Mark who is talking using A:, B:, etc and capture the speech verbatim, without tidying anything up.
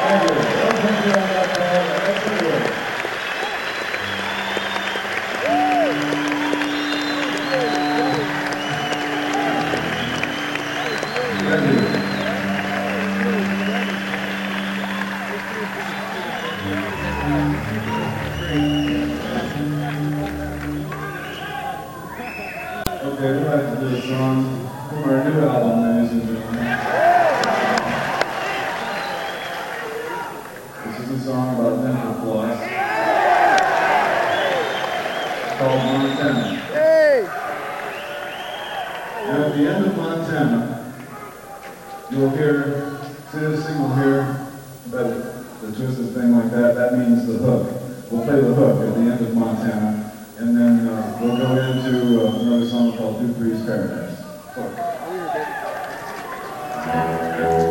A: Okay, we'd like to do a song from our new album, ladies and gentlemen. This is a song about dental floss. It's called Montana. Now at the end of Montana, you'll hear, see this thing, we'll hear that, the twisted thing like that, that means the hook. We'll play the hook at the end of Montana. And then uh, we'll go into uh, another song called Dupree's Paradise. So.